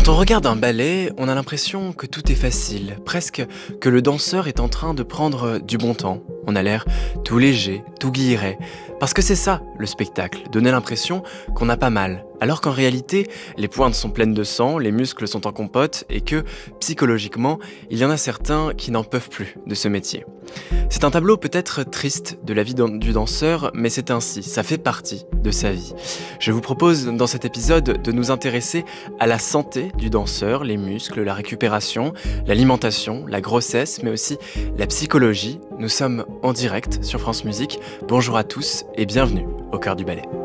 Quand on regarde un ballet, on a l'impression que tout est facile, presque que le danseur est en train de prendre du bon temps. On a l'air tout léger, tout guilleret. Parce que c'est ça, le spectacle, donner l'impression qu'on n'a pas mal. Alors qu'en réalité, les pointes sont pleines de sang, les muscles sont en compote et que, psychologiquement, il y en a certains qui n'en peuvent plus de ce métier. C'est un tableau peut-être triste de la vie du danseur, mais c'est ainsi, ça fait partie de sa vie. Je vous propose dans cet épisode de nous intéresser à la santé du danseur, les muscles, la récupération, l'alimentation, la grossesse, mais aussi la psychologie. Nous sommes en direct sur France Musique. Bonjour à tous et bienvenue au Cœur du Ballet.